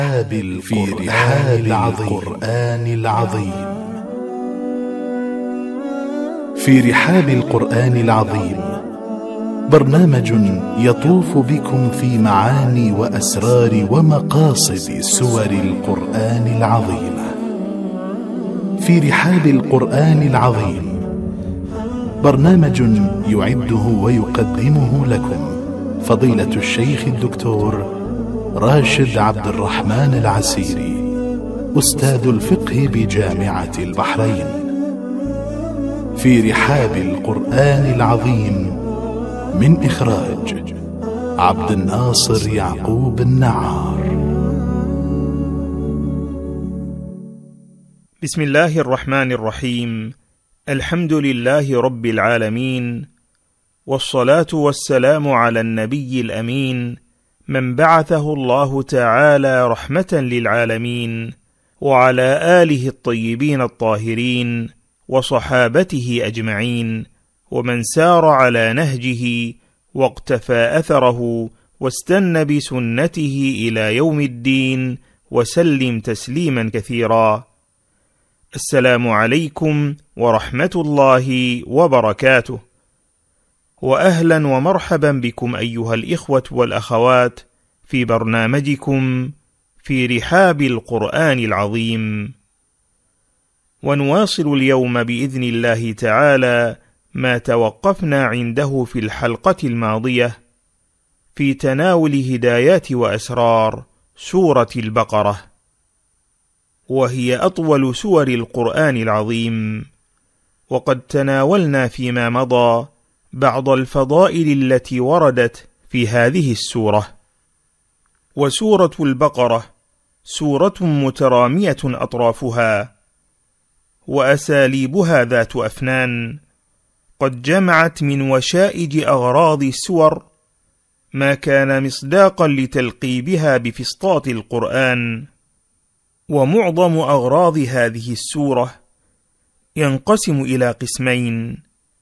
القرآن العظيم. في رحاب القرآن العظيم، برنامج يطوف بكم في معاني وأسرار ومقاصد سور القرآن العظيم. في رحاب القرآن العظيم، برنامج يعده ويقدمه لكم فضيلة الشيخ الدكتور راشد عبد الرحمن العسيري، أستاذ الفقه بجامعة البحرين. في رحاب القرآن العظيم، من إخراج عبد الناصر يعقوب النعار. بسم الله الرحمن الرحيم. الحمد لله رب العالمين، والصلاة والسلام على النبي الأمين، من بعثه الله تعالى رحمة للعالمين، وعلى آله الطيبين الطاهرين، وصحابته أجمعين، ومن سار على نهجه واقتفى أثره واستنى بسنته إلى يوم الدين، وسلم تسليما كثيرا. السلام عليكم ورحمة الله وبركاته، وأهلا ومرحبا بكم أيها الإخوة والأخوات في برنامجكم في رحاب القرآن العظيم. ونواصل اليوم بإذن الله تعالى ما توقفنا عنده في الحلقة الماضية في تناول هدايات وأسرار سورة البقرة، وهي أطول سور القرآن العظيم. وقد تناولنا فيما مضى بعض الفضائل التي وردت في هذه السورة. وسورة البقرة سورة مترامية أطرافها، وأساليبها ذات أفنان، قد جمعت من وشائج أغراض السور ما كان مصداقا لتلقيبها بفسطاط القرآن. ومعظم أغراض هذه السورة ينقسم إلى قسمين: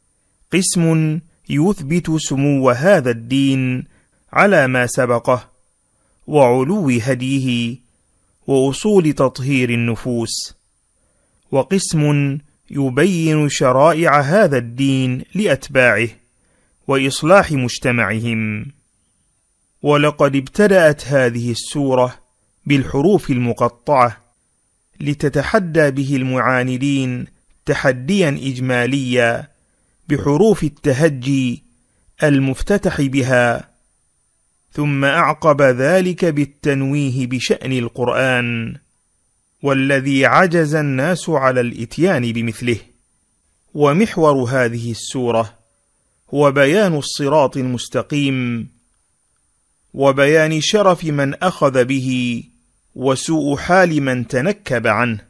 قسم يثبت سمو هذا الدين على ما سبقه، وعلو هديه، وأصول تطهير النفوس، وقسم يبين شرائع هذا الدين لأتباعه وإصلاح مجتمعهم. ولقد ابتدأت هذه السورة بالحروف المقطعة لتتحدى به المعاندين تحديا إجماليا بحروف التهجي المفتتح بها، ثم أعقب ذلك بالتنويه بشأن القرآن، والذي عجز الناس على الإتيان بمثله. ومحور هذه السورة هو بيان الصراط المستقيم، وبيان شرف من أخذ به، وسوء حال من تنكب عنه،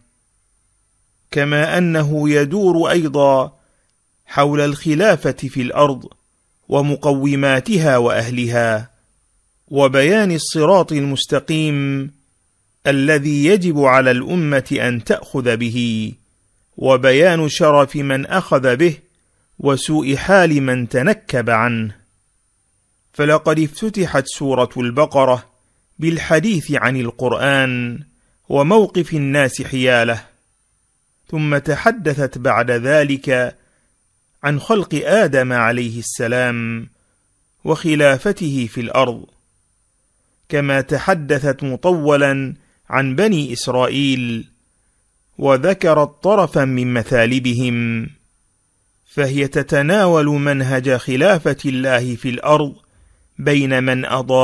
كما أنه يدور أيضا حول الخلافة في الأرض ومقوماتها وأهلها، وبيان الصراط المستقيم الذي يجب على الأمة أن تأخذ به، وبيان شرف من أخذ به، وسوء حال من تنكب عنه. فلقد افتتحت سورة البقرة بالحديث عن القرآن وموقف الناس حياله، ثم تحدثت بعد ذلك عن خلق آدم عليه السلام وخلافته في الأرض، كما تحدثت مطولا عن بني إسرائيل، وذكرت طرفا من مثالبهم، فهي تتناول منهج خلافة الله في الأرض بين من أضاع